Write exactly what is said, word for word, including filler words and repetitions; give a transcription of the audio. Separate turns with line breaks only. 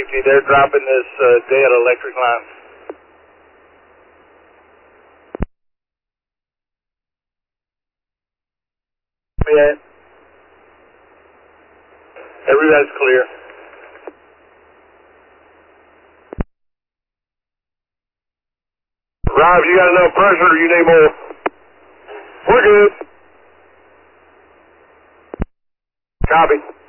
safety. They're dropping this uh, dead electric line. Yeah. Everybody's clear.
Rob, you got enough pressure or you need more? We're good. Copy.